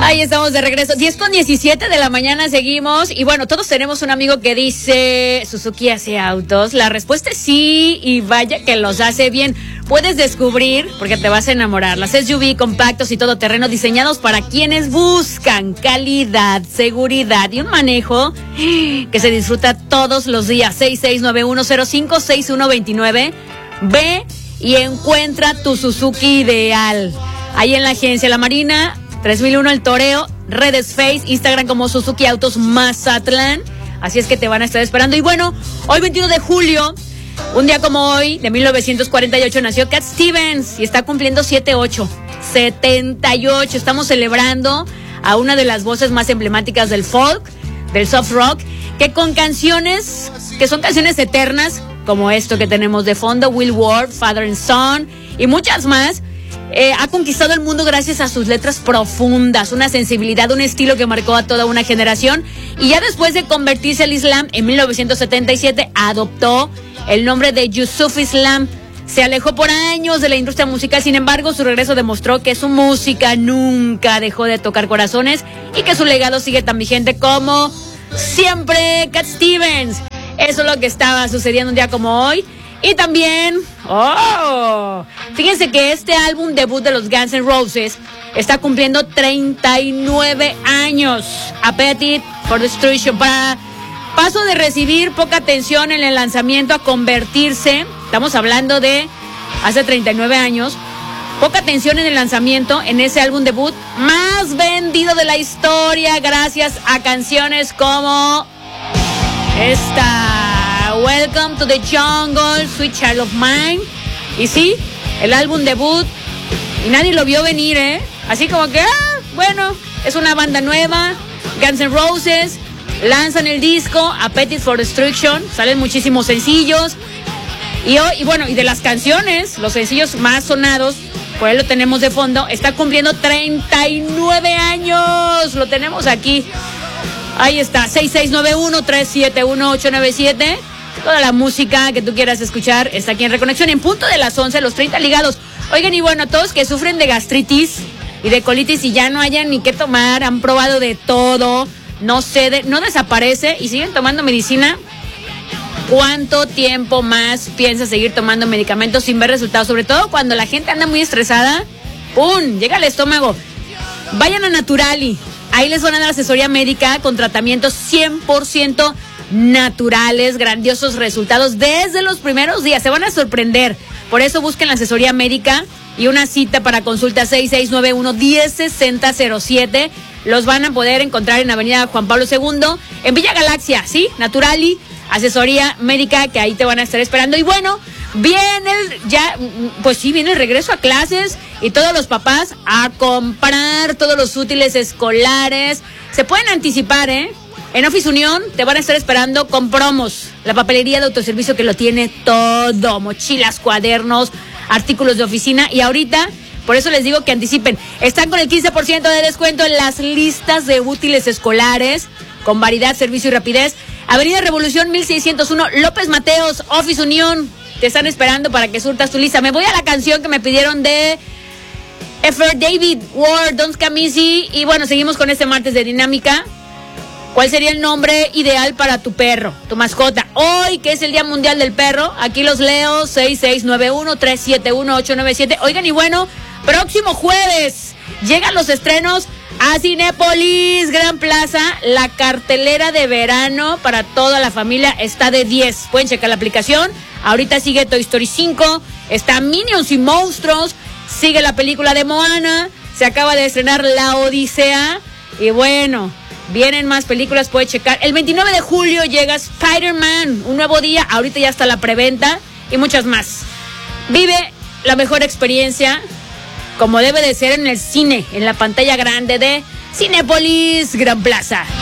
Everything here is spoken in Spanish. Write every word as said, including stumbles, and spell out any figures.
Ahí estamos de regreso. diez con diecisiete de la mañana seguimos. Y bueno, todos tenemos un amigo que dice, Suzuki hace autos. La respuesta es sí, y vaya que los hace bien. Puedes descubrir, porque te vas a enamorar, las S U V compactos y todoterreno diseñados para quienes buscan calidad, seguridad y un manejo que se disfruta todos los días. seis seis nueve uno cero cinco seis uno dos nueve. Ve y encuentra tu Suzuki ideal. Ahí en la agencia La Marina, tres mil uno El Toreo, redes Face, Instagram como Suzuki Autos Mazatlán. Así es que te van a estar esperando. Y bueno, hoy veintiuno de julio, un día como hoy, de mil novecientos cuarenta y ocho, nació Cat Stevens y está cumpliendo setenta y ocho. setenta y ocho. Estamos celebrando a una de las voces más emblemáticas del folk, del soft rock, que con canciones que son canciones eternas, como esto que tenemos de fondo, Will Ward, Father and Son, y muchas más, eh, ha conquistado el mundo gracias a sus letras profundas, una sensibilidad, un estilo que marcó a toda una generación. Y ya después de convertirse al Islam en mil novecientos setenta y siete, adoptó el nombre de Yusuf Islam. Se alejó por años de la industria musical, sin embargo, su regreso demostró que su música nunca dejó de tocar corazones y que su legado sigue tan vigente como siempre. Cat Stevens. Eso es lo que estaba sucediendo un día como hoy. Y también, oh, fíjense que este álbum debut de los Guns N' Roses está cumpliendo treinta y nueve años. Appetite for Destruction. Para paso de recibir poca atención en el lanzamiento a convertirse, estamos hablando de hace treinta y nueve años, poca atención en el lanzamiento en ese álbum debut más vendido de la historia, gracias a canciones como esta, Welcome to the Jungle, Sweet Child of Mine. Y sí, el álbum debut, y nadie lo vio venir, ¿eh? Así como que, ah, bueno, es una banda nueva, Guns N' Roses, lanzan el disco Appetite for Destruction, salen muchísimos sencillos. Y, hoy, y bueno, y de las canciones, los sencillos más sonados, pues lo tenemos de fondo, está cumpliendo treinta y nueve años, lo tenemos aquí. Ahí está, seis seis nueve uno tres siete uno ocho nueve siete. Toda la música que tú quieras escuchar está aquí en Reconexión. En punto de las once, los treinta ligados. Oigan, y bueno, todos que sufren de gastritis y de colitis y ya no hayan ni qué tomar, han probado de todo, no cede, no desaparece y siguen tomando medicina. ¿Cuánto tiempo más piensas seguir tomando medicamentos sin ver resultados? Sobre todo cuando la gente anda muy estresada. ¡Pum! Llega al estómago. Vayan a Naturali. Ahí les van a dar asesoría médica con tratamientos cien por ciento naturales, grandiosos resultados desde los primeros días. Se van a sorprender. Por eso busquen la asesoría médica y una cita para consulta seis seis nueve uno uno cero seis cero cero siete. Los van a poder encontrar en Avenida Juan Pablo segundo, en Villa Galaxia, ¿sí? Naturali, asesoría médica, que ahí te van a estar esperando. Y bueno, viene el, ya, pues sí, viene el regreso a clases y todos los papás a comprar todos los útiles escolares. Se pueden anticipar, ¿eh? En Office Unión te van a estar esperando con promos. La papelería de autoservicio que lo tiene todo. Mochilas, cuadernos, artículos de oficina. Y ahorita, por eso les digo que anticipen. Están con el quince por ciento de descuento en las listas de útiles escolares. Con variedad, servicio y rapidez. Avenida Revolución mil seiscientos uno, López Mateos, Office Unión. Te están esperando para que surtas tu lista. Me voy a la canción que me pidieron de Effer David Ward, Don't Come Easy. Y bueno, seguimos con este martes de dinámica. ¿Cuál sería el nombre ideal para tu perro, tu mascota? Hoy, que es el Día Mundial del Perro, aquí los leo, seis seis nueve uno tres siete uno ocho nueve siete. Oigan, y bueno, próximo jueves llegan los estrenos a Cinépolis Gran Plaza. La cartelera de verano para toda la familia está de diez. Pueden checar la aplicación. Ahorita sigue Toy Story cinco, está Minions y Monstruos, sigue la película de Moana, se acaba de estrenar La Odisea. Y bueno, vienen más películas, puede checar. El veintinueve de julio llega Spider-Man, un nuevo día. Ahorita ya está la preventa y muchas más. Vive la mejor experiencia, como debe de ser, en el cine, en la pantalla grande de Cinépolis Gran Plaza.